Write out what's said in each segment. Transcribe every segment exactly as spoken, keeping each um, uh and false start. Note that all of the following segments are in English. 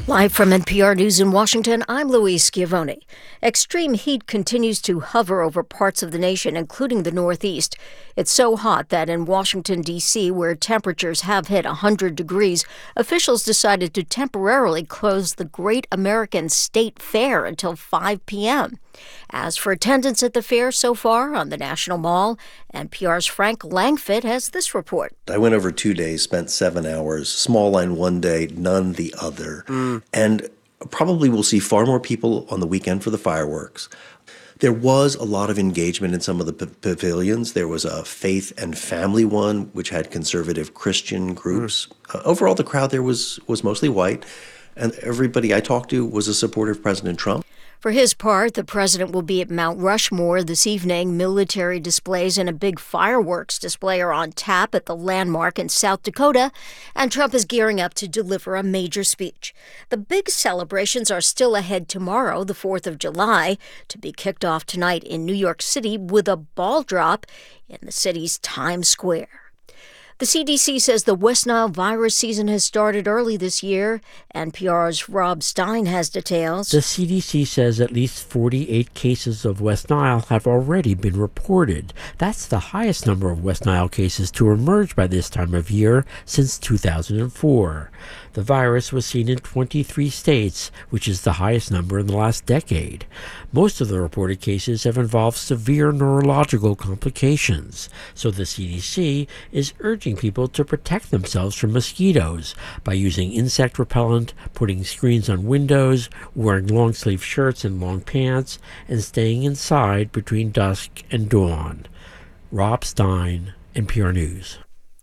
Live from N P R News in Washington, I'm Louise Schiavone. Extreme heat continues to hover over parts of the nation, including the Northeast. It's so hot that in Washington, D C, where temperatures have hit one hundred degrees, officials decided to temporarily close the Great American State Fair until five p.m. As for attendance at the fair so far on the National Mall, N P R's Frank Langfitt has this report. I went over two days, spent seven hours, small line one day, none the other. Mm. And probably we'll see far more people on the weekend for the fireworks. There was a lot of engagement in some of the p- pavilions. There was a faith and family one, which had conservative Christian groups. Mm. Uh, overall, the crowd there was, was mostly white, and everybody I talked to was a supporter of President Trump. For his part, the president will be at Mount Rushmore this evening. Military displays and a big fireworks display are on tap at the landmark in South Dakota, and Trump is gearing up to deliver a major speech. The big celebrations are still ahead tomorrow, the fourth of July, to be kicked off tonight in New York City with a ball drop in the city's Times Square. The C D C says the West Nile virus season has started early this year. N P R's Rob Stein has details. The C D C says at least forty-eight cases of West Nile have already been reported. That's the highest number of West Nile cases to emerge by this time of year since two thousand four. The virus was seen in twenty-three states, which is the highest number in the last decade. Most of the reported cases have involved severe neurological complications, so the C D C is urging people to protect themselves from mosquitoes by using insect repellent, putting screens on windows, wearing long-sleeve shirts and long pants, and staying inside between dusk and dawn. Rob Stein, N P R News.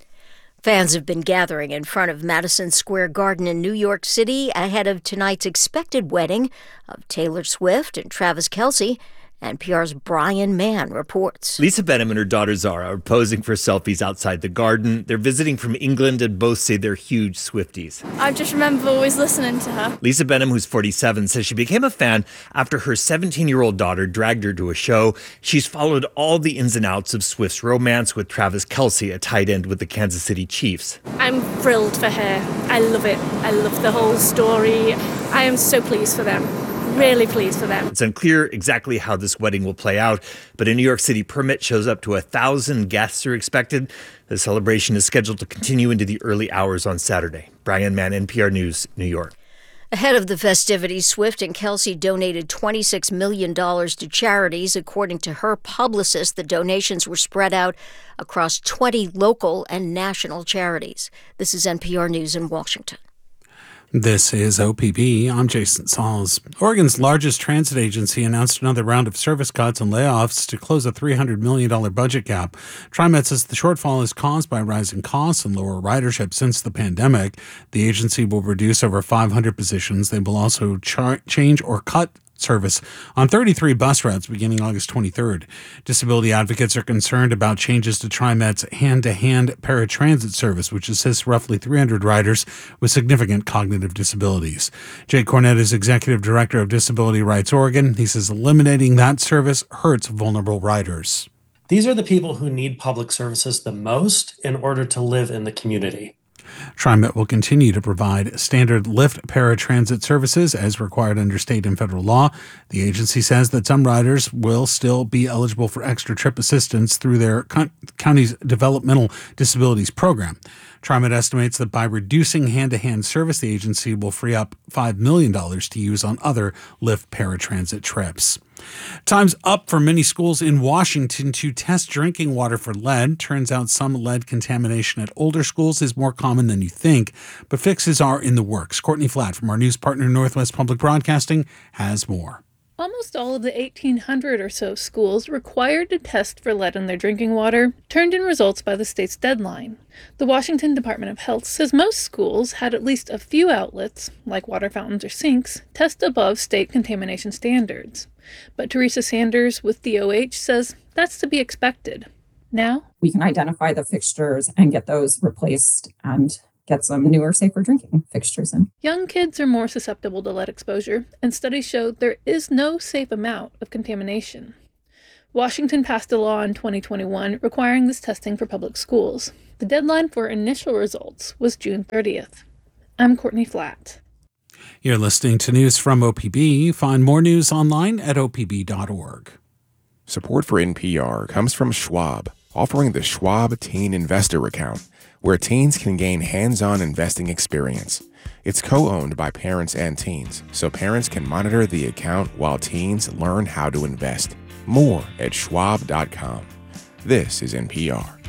Fans have been gathering in front of Madison Square Garden in New York City ahead of tonight's expected wedding of Taylor Swift and Travis Kelce. N P R's Brian Mann reports. Lisa Benham and her daughter Zara are posing for selfies outside the garden. They're visiting from England and both say they're huge Swifties. I just remember always listening to her. Lisa Benham, who's forty-seven, says she became a fan after her seventeen-year-old daughter dragged her to a show. She's followed all the ins and outs of Swift's romance with Travis Kelce, a tight end with the Kansas City Chiefs. I'm thrilled for her. I love it. I love the whole story. I am so pleased for them. Really pleased for them. It's unclear exactly how this wedding will play out, but a New York City permit shows up to a thousand guests are expected. The celebration is scheduled to continue into the early hours on Saturday. Brian Mann, N P R News, New York. Ahead of the festivities, Swift and Kelce donated twenty-six million dollars to charities. According to her publicist, the donations were spread out across twenty local and national charities. This is N P R News in Washington. This is O P B. I'm Jason Sauls. Oregon's largest transit agency announced another round of service cuts and layoffs to close a three hundred million dollars budget gap. TriMet says the shortfall is caused by rising costs and lower ridership since the pandemic. The agency will reduce over five hundred positions. They will also char- change or cut service on thirty-three bus routes beginning August twenty-third. Disability advocates are concerned about changes to TriMet's hand-to-hand paratransit service, which assists roughly three hundred riders with significant cognitive disabilities. Jay Cornett is Executive Director of Disability Rights Oregon. He says eliminating that service hurts vulnerable riders. These are the people who need public services the most in order to live in the community. TriMet will continue to provide standard Lyft paratransit services as required under state and federal law. The agency says that some riders will still be eligible for extra trip assistance through their co- county's developmental disabilities program. TriMet estimates that by reducing hand-to-hand service, the agency will free up five million dollars to use on other Lyft paratransit trips. Time's up for many schools in Washington to test drinking water for lead. Turns out some lead contamination at older schools is more common than you think, but fixes are in the works. Courtney Flatt from our news partner Northwest Public Broadcasting has more. Almost all of the eighteen hundred or so schools required to test for lead in their drinking water turned in results by the state's deadline. The Washington Department of Health says most schools had at least a few outlets, like water fountains or sinks, test above state contamination standards. But Teresa Sanders with D O H says that's to be expected. Now, we can identify the fixtures and get those replaced and get some newer, safer drinking fixtures in. Young kids are more susceptible to lead exposure, and studies show there is no safe amount of contamination. Washington passed a law in twenty twenty-one requiring this testing for public schools. The deadline for initial results was June thirtieth. I'm Courtney Flatt. You're listening to news from O P B. Find more news online at O P B dot org. Support for N P R comes from Schwab, offering the Schwab Teen Investor Account, where teens can gain hands-on investing experience. It's co-owned by parents and teens, so parents can monitor the account while teens learn how to invest. More at schwab dot com. This is N P R.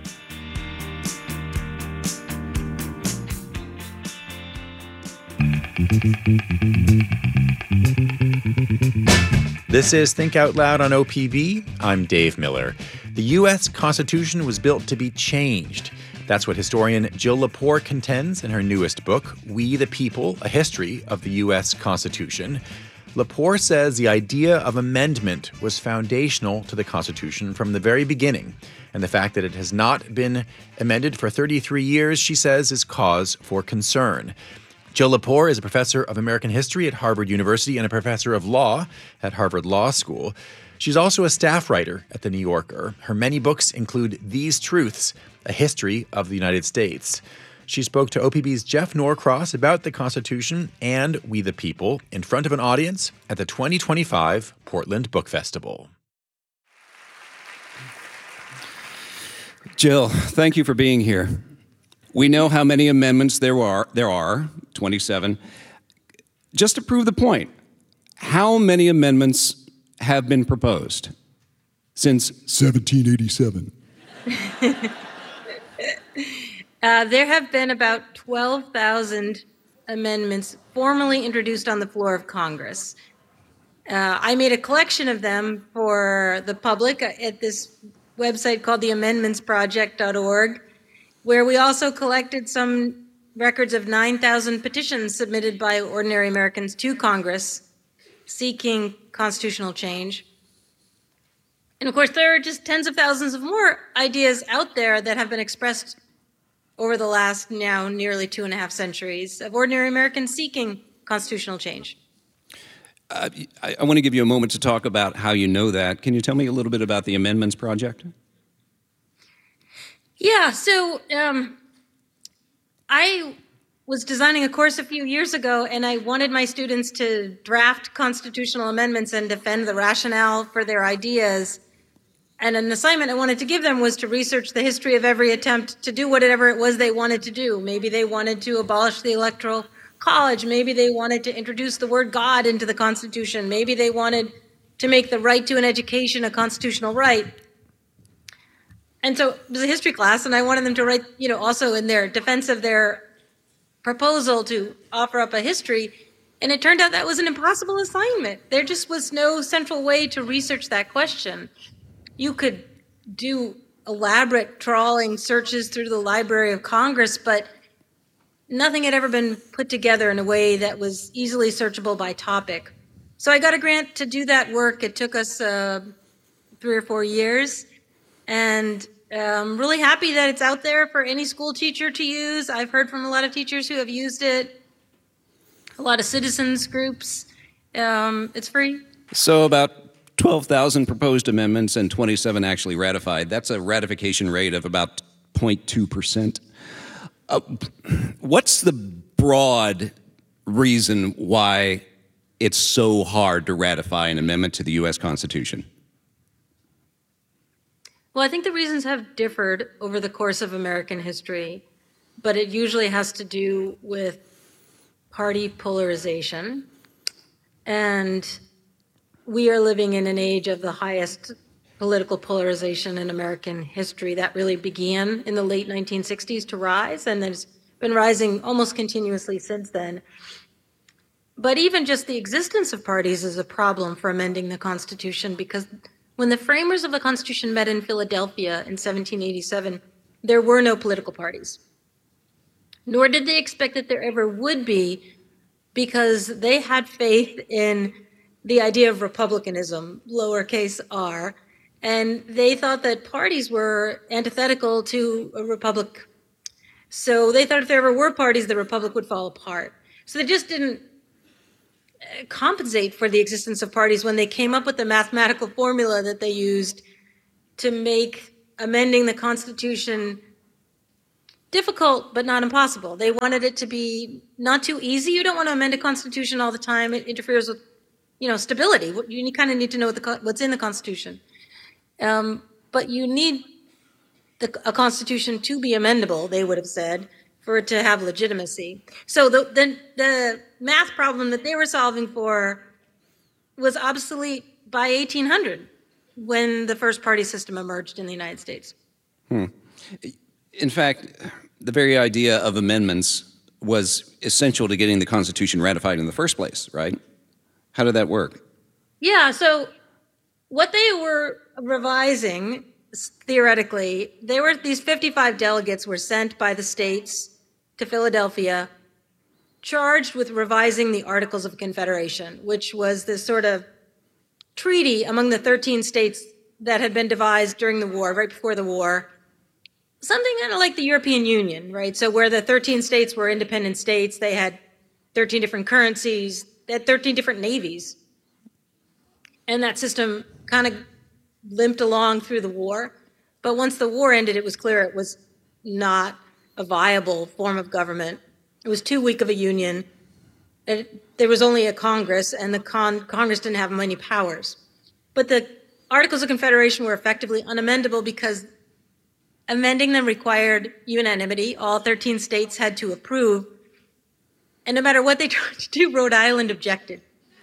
This is Think Out Loud on O P B. I'm Dave Miller. The U S Constitution was built to be changed. That's what historian Jill Lepore contends in her newest book, We the People, A History of the U S Constitution. Lepore says the idea of amendment was foundational to the Constitution from the very beginning, and the fact that it has not been amended for thirty-three years, she says, is cause for concern. Jill Lepore is a professor of American history at Harvard University and a professor of law at Harvard Law School. She's also a staff writer at The New Yorker. Her many books include These Truths, A History of the United States. She spoke to O P B's Jeff Norcross about the Constitution and We the People in front of an audience at the twenty twenty-five Portland Book Festival. Jill, thank you for being here. We know how many amendments there are, there are, twenty-seven. Just to prove the point, how many amendments have been proposed since seventeen eighty-seven? uh, there have been about twelve thousand amendments formally introduced on the floor of Congress. Uh, I made a collection of them for the public at this website called the amendments project dot org. Where we also collected some records of nine thousand petitions submitted by ordinary Americans to Congress seeking constitutional change. And of course, there are just tens of thousands of more ideas out there that have been expressed over the last now nearly two and a half centuries of ordinary Americans seeking constitutional change. Uh, I, I want to give you a moment to talk about how you know that. Can you tell me a little bit about the Amendments Project? Yeah, so um, I was designing a course a few years ago, and I wanted my students to draft constitutional amendments and defend the rationale for their ideas. And an assignment I wanted to give them was to research the history of every attempt to do whatever it was they wanted to do. Maybe they wanted to abolish the Electoral College. Maybe they wanted to introduce the word God into the Constitution. Maybe they wanted to make the right to an education a constitutional right. And so it was a history class, and I wanted them to write, you know, also in their defense of their proposal to offer up a history. And it turned out that was an impossible assignment. There just was no central way to research that question. You could do elaborate trawling searches through the Library of Congress, but nothing had ever been put together in a way that was easily searchable by topic. So I got a grant to do that work. It took us uh, three or four years. And I'm really happy that it's out there for any school teacher to use. I've heard from a lot of teachers who have used it, a lot of citizens groups. Um, it's free. So about twelve thousand proposed amendments and twenty-seven actually ratified. That's a ratification rate of about zero point two percent. Uh, what's the broad reason why it's so hard to ratify an amendment to the U S Constitution? Well, I think the reasons have differed over the course of American history, but it usually has to do with party polarization. And we are living in an age of the highest political polarization in American history. That really began in the late nineteen sixties to rise, and has been rising almost continuously since then. But even just the existence of parties is a problem for amending the Constitution, because when the framers of the Constitution met in Philadelphia in seventeen eighty-seven, there were no political parties. Nor did they expect that there ever would be, because they had faith in the idea of republicanism, lowercase r, and they thought that parties were antithetical to a republic. So they thought if there ever were parties, the republic would fall apart. So they just didn't compensate for the existence of parties when they came up with the mathematical formula that they used to make amending the Constitution difficult, but not impossible. They wanted it to be not too easy. You don't want to amend a constitution all the time. It interferes with, you know, stability. You kind of need to know what the, what's in the Constitution. Um, but you need the, a constitution to be amendable, they would have said, for it to have legitimacy. So the, the, the math problem that they were solving for was obsolete by eighteen hundred, when the first party system emerged in the United States. Hmm. In fact, the very idea of amendments was essential to getting the Constitution ratified in the first place, right? How did that work? Yeah, so what they were revising, theoretically, they were these fifty-five delegates were sent by the states to Philadelphia, charged with revising the Articles of Confederation, which was this sort of treaty among the thirteen states that had been devised during the war, right before the war. Something kind of like the European Union, right? So where the thirteen states were independent states, they had thirteen different currencies, they had thirteen different navies. And that system kind of limped along through the war. But once the war ended, it was clear it was not a viable form of government. It was too weak of a union. It, there was only a Congress, and the con- Congress didn't have many powers. But the Articles of Confederation were effectively unamendable because amending them required unanimity. All thirteen states had to approve. And no matter what they tried to do, Rhode Island objected.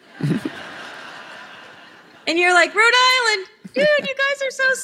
And you're like, Rhode Island, dude, you guys are so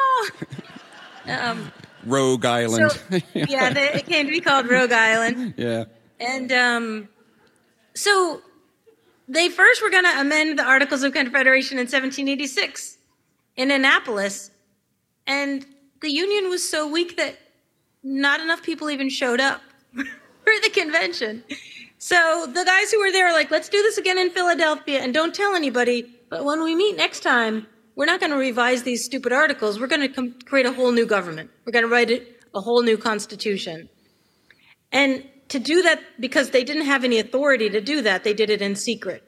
small. Um, Rogue Island. So, yeah, they, it came to be called Rogue Island. Yeah. And um, so they first were going to amend the Articles of Confederation in seventeen eighty-six in Annapolis. And the Union was so weak that not enough people even showed up for the convention. So the guys who were there were like, let's do this again in Philadelphia and don't tell anybody. But when we meet next time, we're not going to revise these stupid articles. We're going to com- create a whole new government. We're going to write it, a whole new constitution. And to do that, because they didn't have any authority to do that, they did it in secret.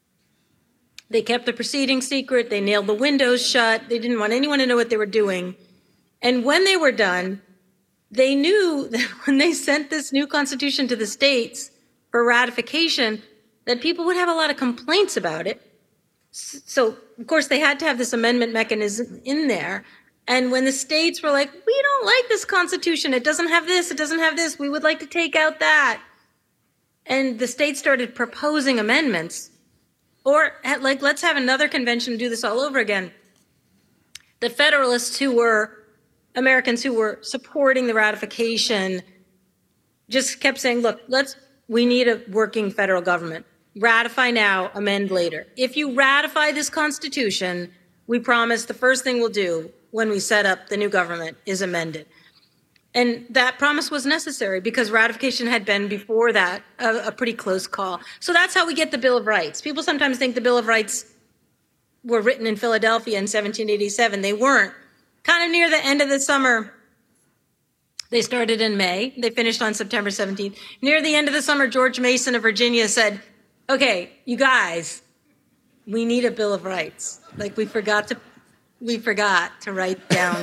They kept the proceedings secret. They nailed the windows shut. They didn't want anyone to know what they were doing. And when they were done, they knew that when they sent this new constitution to the states for ratification, that people would have a lot of complaints about it. So, of course, they had to have this amendment mechanism in there. And when the states were like, we don't like this constitution, it doesn't have this, it doesn't have this, we would like to take out that. And the states started proposing amendments. Or, like, let's have another convention do this all over again. The Federalists, who were Americans who were supporting the ratification, just kept saying, look, let's, we need a working federal government. Ratify now, amend later. If you ratify this Constitution, we promise the first thing we'll do when we set up the new government is amend it. And that promise was necessary because ratification had been before that a, a pretty close call. So that's how we get the Bill of Rights. People sometimes think the Bill of Rights were written in Philadelphia in seventeen eighty-seven. They weren't. Kind of near the end of the summer, they started in May. They finished on September seventeenth. Near the end of the summer, George Mason of Virginia said, okay, you guys, we need a Bill of Rights. Like we forgot to, we forgot to write down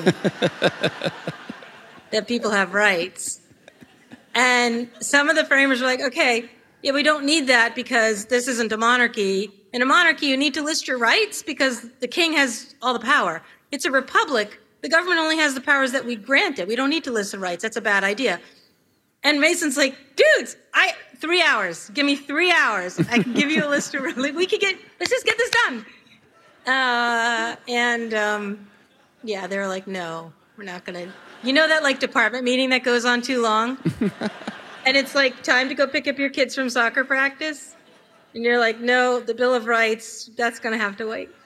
that people have rights. And some of the framers were like, okay, yeah, we don't need that because this isn't a monarchy. In a monarchy, you need to list your rights because the king has all the power. It's a republic. The government only has the powers that we grant it. We don't need to list the rights. That's a bad idea. And Mason's like, dudes, I three hours. Give me three hours. I can give you a list of like, we could get. Let's just get this done. Uh, and um, yeah, they were like, no, we're not gonna. You know that like department meeting that goes on too long, and it's like time to go pick up your kids from soccer practice, and you're like, no, the Bill of Rights, that's gonna have to wait.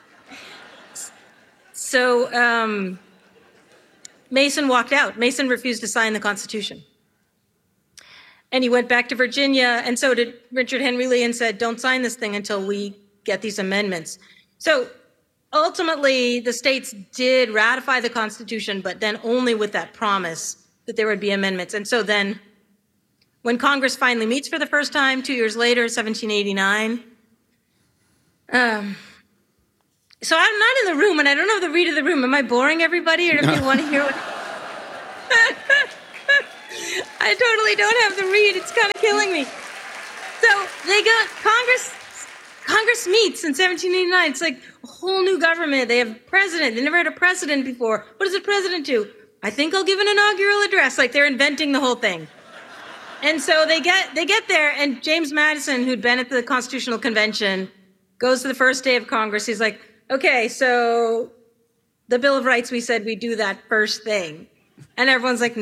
So um, Mason walked out. Mason refused to sign the Constitution. And he went back to Virginia, and so did Richard Henry Lee, and said, don't sign this thing until we get these amendments. So ultimately, the states did ratify the Constitution, but then only with that promise that there would be amendments. And so then when Congress finally meets for the first time, two years later, seventeen eighty-nine, um, so I'm not in the room, and I don't know the read of the room. Am I boring everybody, or do you want to hear what... I totally don't have the read. It's kind of killing me. So they got Congress. Congress meets in seventeen eighty-nine. It's like a whole new government. They have a president. They never had a president before. What does a president do? I think I'll give an inaugural address. Like they're inventing the whole thing. And so they get they get there, and James Madison, who'd been at the Constitutional Convention, goes to the first day of Congress. He's like, okay, so the Bill of Rights, we said we do that first thing. And everyone's like,